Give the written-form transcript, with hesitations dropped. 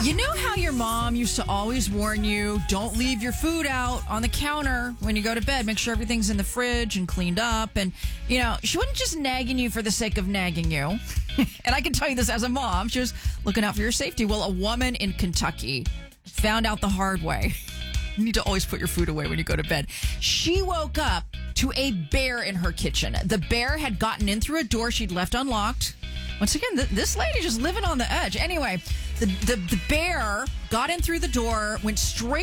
You know how your mom used to always warn you, don't leave your food out on the counter when you go to bed. Make sure everything's in the fridge and cleaned up. And, you know, she wasn't just nagging you for the sake of nagging you. And I can tell you this as a mom. She was looking out for your safety. Well, a woman in Kentucky found out the hard way. You need to always put your food away when you go to bed. She woke up to a bear in her kitchen. The bear had gotten in through a door she'd left unlocked. Once again, this lady just living on the edge. Anyway, the bear got in through the door, went straight